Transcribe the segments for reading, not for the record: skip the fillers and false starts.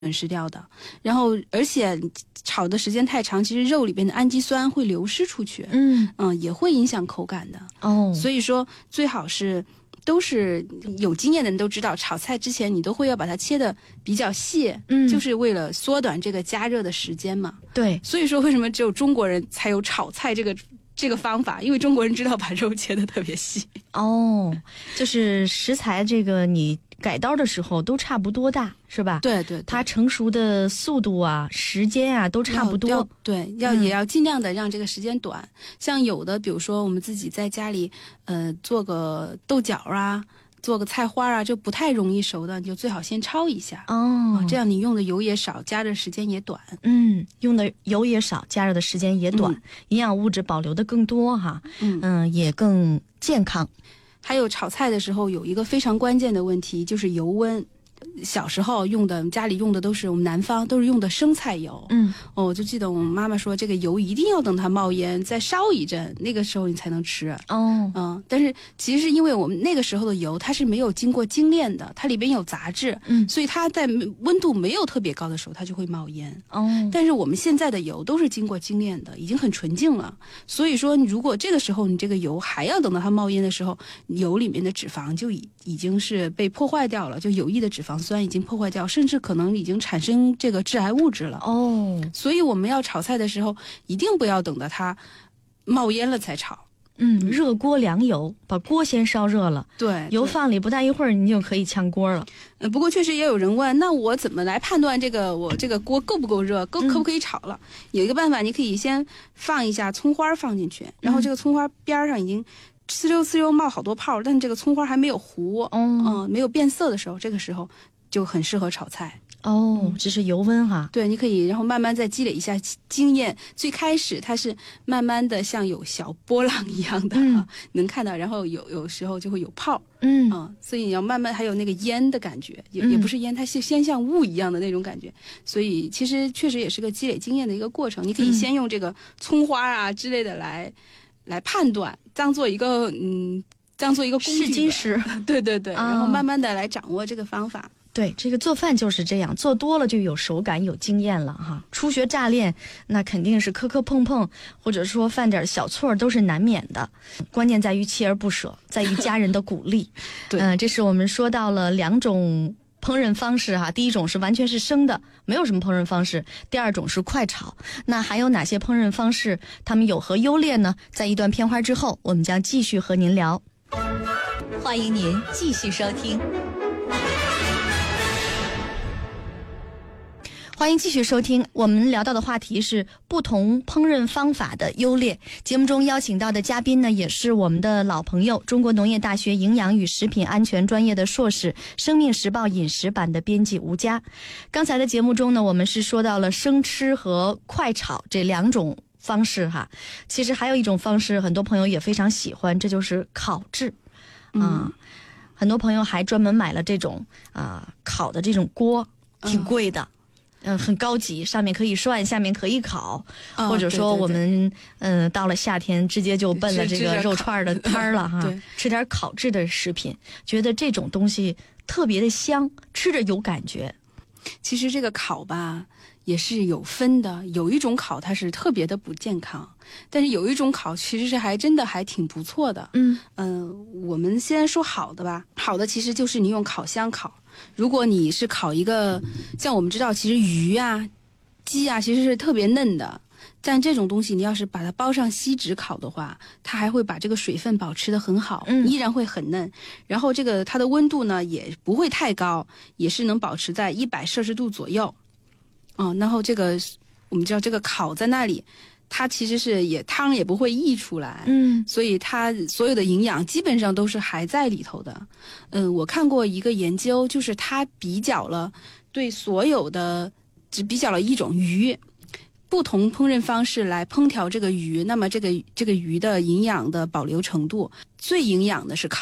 损失掉的。然后而且炒的时间太长，其实肉里边的氨基酸会流失出去，也会影响口感的。所以说最好是都是有经验的人都知道，炒菜之前你都会要把它切的比较细，就是为了缩短这个加热的时间嘛。 对， 所以说为什么只有中国人才有炒菜这个方法，因为中国人知道把肉切得特别细。 就是食材这个你改刀的时候都差不多大，是吧？ 对对， 它成熟的速度啊、时间啊都差不多。 对，也要尽量的让这个时间短。像有的，比如说我们自己在家里，做个豆角啊，做个菜花啊，就不太容易熟的，你就最好先焯一下。这样你用的油也少，加热时间也短。 用的油也少，加热的时间也短，营养物质保留的更多哈。也更健康。 还有炒菜的时候有一个非常关键的问题，就是油温。小时候家里用的都是我们南方都是用的生菜油。我就记得我妈妈说，这个油一定要等它冒烟再烧一阵，那个时候你才能吃。但是其实是因为我们那个时候的油它是没有经过精炼的，它里边有杂质，所以它在温度没有特别高的时候它就会冒烟。但是我们现在的油都是经过精炼的，已经很纯净了，所以说如果这个时候你这个油还要等到它冒烟的时候，油里面的脂肪就已经是被破坏掉了，就有益的脂肪酸已经破坏掉，甚至可能已经产生这个致癌物质了。所以我们要炒菜的时候一定不要等到它冒烟了才炒。 热锅凉油，把锅先烧热了， 对， 油放里不大一会儿你就可以炝锅了。 不过确实也有人问，那我怎么来判断我这个锅够不够热，可不可以炒了？有一个办法，你可以先放一下葱花放进去，然后这个葱花边上已经呲溜呲溜冒好多泡，但这个葱花还没有糊，没有变色的时候，这个时候就很适合炒菜。 这是油温哈。 对，你可以然后慢慢再积累一下经验。最开始它是慢慢的像有小波浪一样的，能看到，然后有时候就会有泡，所以你要慢慢还有那个烟的感觉，也不是烟，它是先像雾一样的那种感觉。所以其实确实也是个积累经验的一个过程。你可以先用这个葱花啊之类的来判断，当做一个工具试金石。 对，然后慢慢的来掌握这个方法。 对，这个做饭就是这样，做多了就有手感有经验了哈。初学乍练那肯定是磕磕碰碰，或者说犯点小错都是难免的，关键在于锲而不舍，在于家人的鼓励。 对， 这是我们说到了2种烹饪方式哈。第一种是完全是生的，没有什么烹饪方式；第二种是快炒。那还有哪些烹饪方式，它们有何优劣呢？在一段片花之后，我们将继续和您聊。 欢迎您继续收听。 欢迎继续收听，我们聊到的话题是不同烹饪方法的优劣。节目中邀请到的嘉宾呢，也是我们的老朋友，中国农业大学营养与食品安全专业的硕士，生命时报饮食版的编辑吴佳。刚才的节目中呢，我们是说到了生吃和快炒这2种方式哈。其实还有一种方式，很多朋友也非常喜欢，这就是烤制。很多朋友还专门买了这种烤的这种锅，挺贵的。很高级，上面可以涮，下面可以烤，或者说我们到了夏天直接就奔了这个肉串的摊儿了哈，吃点烤制的食品，觉得这种东西特别的香，吃着有感觉。 其实这个烤吧也是有分的，有一种烤它是特别的不健康，但是有一种烤其实是真的还挺不错的。我们先说好的吧，好的其实就是你用烤箱烤。如果你是烤一个，像我们知道其实鱼啊鸡啊其实是特别嫩的，但这种东西你要是把它包上锡纸烤的话，它还会把这个水分保持得很好，依然会很嫩。然后这个它的温度呢也不会太高，也是能保持在100摄氏度左右。然后这个我们知道这个烤在那里，它其实是汤也不会溢出来，所以它所有的营养基本上都是还在里头的。我看过一个研究，就是它比较了只比较了一种鱼，不同烹饪方式来烹调这个鱼，那么这个鱼的营养的保留程度，最营养的是烤。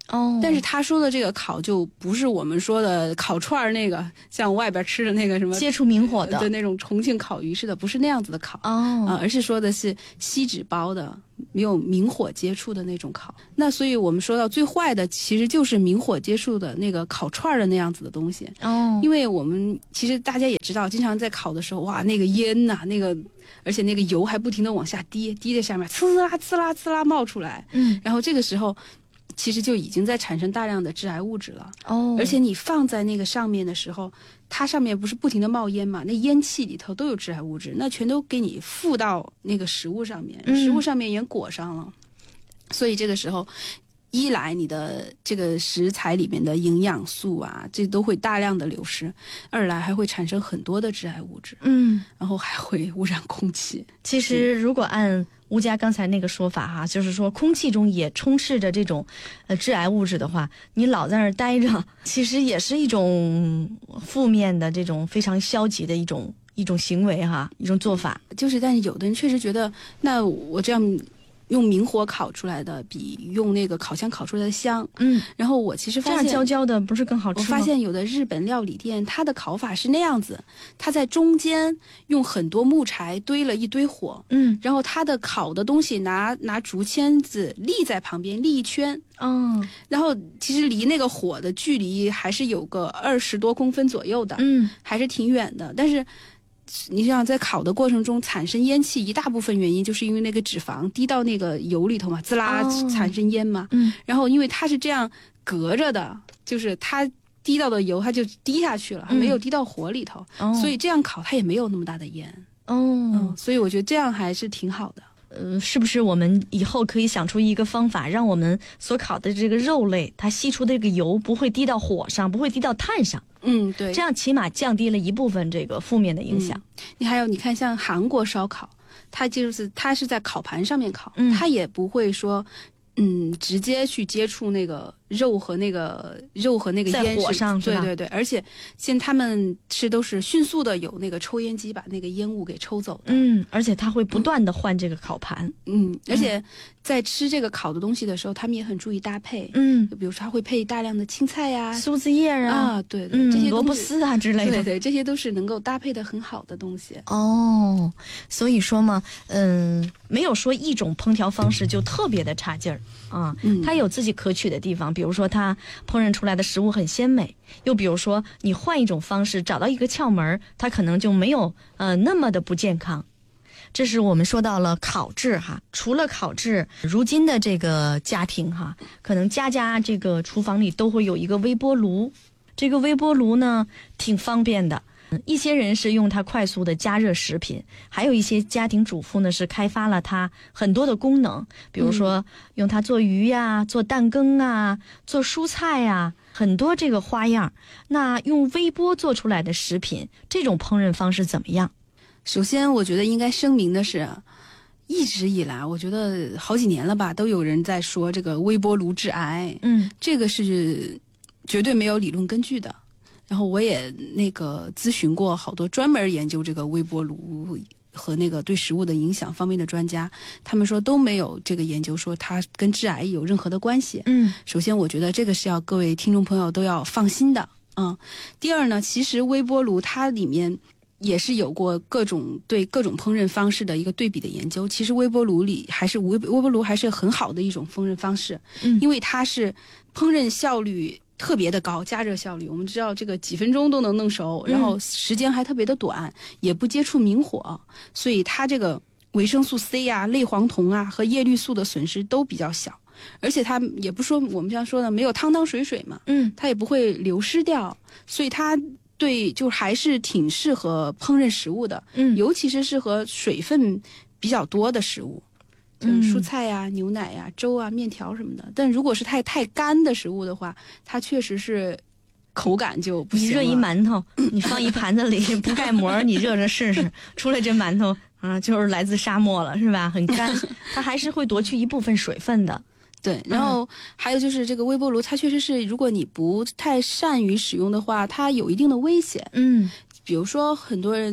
但是他说的这个烤就不是我们说的烤串那个，像外边吃的那个什么接触明火的那种重庆烤鱼似的，不是那样子的烤而是说的是锡纸包的，没有明火接触的那种烤。那所以我们说到最坏的其实就是明火接触的那个烤串的那样子的东西因为我们其实大家也知道，经常在烤的时候，哇，那个烟呐，而且那个油还不停的往下滴在下面，呲啦呲啦呲啦冒出来然后这个时候其实就已经在产生大量的致癌物质了而且你放在那个上面的时候，它上面不是不停的冒烟嘛，那烟气里头都有致癌物质，那全都给你附到那个食物上面食物上面也裹上了所以这个时候一来你的这个食材里面的营养素啊，这都会大量的流失，二来还会产生很多的致癌物质然后还会污染空气。 其实如果按吴佳刚才那个说法哈，就是说空气中也充斥着这种致癌物质的话，你老在那儿待着，其实也是一种负面的这种非常消极的一种行为哈，一种做法。 就是但是有的人确实觉得，那我这样用明火烤出来的比用那个烤箱烤出来的香然后我其实发现这样焦焦的不是更好吃吗？ 我发现有的日本料理店它的烤法是那样子，它在中间用很多木柴堆了一堆火然后它的烤的东西拿竹签子立在旁边立一圈然后其实离那个火的距离还是有个20多公分左右的还是挺远的，但是你想在烤的过程中产生烟气，一大部分原因就是因为那个脂肪滴到那个油里头嘛，滋啦产生烟嘛然后因为它是这样隔着的，就是它滴到的油它就滴下去了没有滴到火里头所以这样烤它也没有那么大的烟所以我觉得这样还是挺好的。 是不是我们以后可以想出一个方法，让我们所烤的这个肉类它吸出的这个油不会滴到火上，不会滴到炭上对， 这样起码降低了一部分这个负面的影响你看像韩国烧烤，它是在烤盘上面烤它也不会说直接去接触那个肉和那个烟在火上是吧？ 对，而且现在他们都是迅速的有那个抽烟机把那个烟雾给抽走的而且它会不断的换这个烤盘而且在吃这个烤的东西的时候，他们也很注意搭配就比如说他会配大量的青菜呀苏子叶对这些萝卜丝啊之类的对，这些都是能够搭配的很好的东西所以说嘛没有说一种烹调方式就特别的差劲儿它有自己可取的地方，比如说它烹饪出来的食物很鲜美，又比如说你换一种方式找到一个窍门，它可能就没有那么的不健康。这是我们说到了烤制哈，除了烤制，如今的这个家庭哈，可能家家这个厨房里都会有一个微波炉，这个微波炉呢挺方便的。一些人是用它快速的加热食品，还有一些家庭主妇呢是开发了它很多的功能，比如说用它做鱼呀、做蛋羹啊、做蔬菜呀，很多这个花样。那用微波做出来的食品，这种烹饪方式怎么样？ 首先我觉得应该声明的是，一直以来我觉得好几年了吧，都有人在说这个微波炉致癌这个是绝对没有理论根据的。然后我也咨询过好多专门研究这个微波炉和那个对食物的影响方面的专家，他们说都没有这个研究说它跟致癌有任何的关系首先我觉得这个是要各位听众朋友都要放心的第二呢，其实微波炉它里面也是有过对各种烹饪方式的一个对比的研究。其实微波炉还是很好的一种烹饪方式因为它是烹饪效率特别的高，加热效率我们知道这个几分钟都能弄熟然后时间还特别的短也不接触明火，所以它这个维生素 C 啊、类黄酮啊和叶绿素的损失都比较小，而且它也不说我们像说的没有汤水嘛它也不会流失掉，所以它对就还是挺适合烹饪食物的尤其是适合水分比较多的食物，像蔬菜呀、牛奶呀、粥啊、面条什么的。但如果是太干的食物的话，它确实是口感就不行了。 你热一馒头，你放一盘子里不盖膜，你热着试试，出来这馒头就是来自沙漠了，是吧？很干，它还是会夺去一部分水分的。 对，然后还有就是这个微波炉，它确实是如果你不太善于使用的话，它有一定的危险。 嗯， 比如说很多人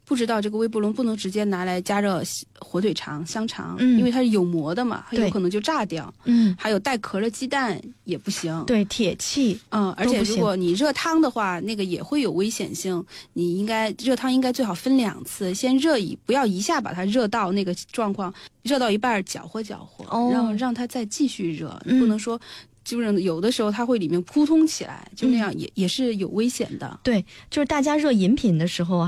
不知道这个微波炉不能直接拿来加热火腿肠、香肠，因为它是有膜的嘛，它有可能就炸掉。还有带壳的鸡蛋也不行。 对，铁器。 而且如果你热汤的话，那个也会有危险性。你热汤应该最好分2次，先不要一下把它热到那个状况，热到一半搅和，然后让它再继续热，不能说。就是有的时候它会里面扑通起来，就那样也是有危险的。 对，就是大家热饮品的时候啊。